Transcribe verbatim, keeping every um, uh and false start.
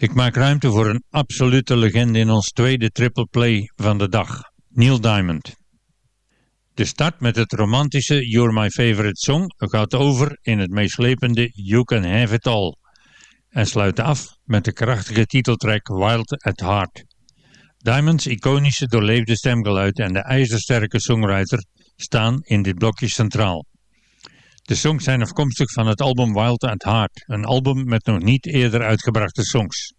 Ik maak ruimte voor een absolute legende in ons tweede triple play van de dag, Neil Diamond. De start met het romantische You're My Favorite Song gaat over in het meeslepende You Can Have It All en sluit af met de krachtige titeltrack Wild at Heart. Diamonds iconische doorleefde stemgeluid en de ijzersterke songwriter staan in dit blokje centraal. De songs zijn afkomstig van het album Wild at Heart, een album met nog niet eerder uitgebrachte songs.